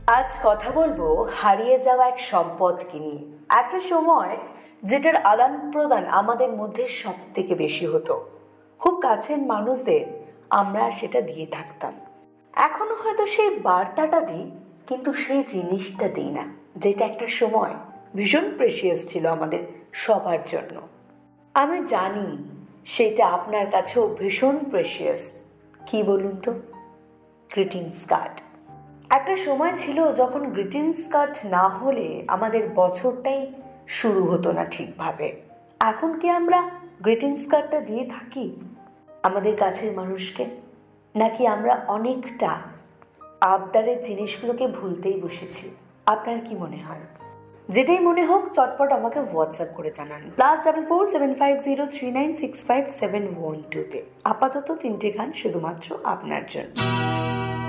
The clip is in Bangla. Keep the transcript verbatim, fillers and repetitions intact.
আজ কথা বলবো হারিয়ে যাওয়া এক সম্পদকে নিয়ে। একটা সময় যেটার আদান প্রদান আমাদের মধ্যে সব থেকে বেশি হতো, খুব কাছের মানুষদের আমরা সেটা দিয়ে থাকতাম। এখনো হয়তো সেই বার্তাটা দিই, কিন্তু সেই জিনিসটা দিই না, যেটা একটা সময় ভীষণ প্রেশিয়াস ছিল আমাদের সবার জন্য। আমি জানি সেটা আপনার কাছেও ভীষণ প্রেশিয়াস। কি বলুন তো? Greetings card. একটা সময় ছিল যখন গ্রিটিংস কার্ড না হলে আমাদের বছরটাই শুরু হতো না ঠিকভাবে। এখন কি আমরা গ্রিটিংস কার্ডটা দিয়ে থাকি আমাদের কাছের মানুষকে, নাকি আমরা অনেকটা আবদারের জিনিসগুলোকে ভুলতেই বসেছি? আপনার কি মনে হয়? যেটাই মনে হোক চটপট আমাকে হোয়াটসঅ্যাপ করে জানান plus double four seven five zero three nine six five seven one টুতে। আপাতত তিনটে গান শুধুমাত্র আপনার জন্য।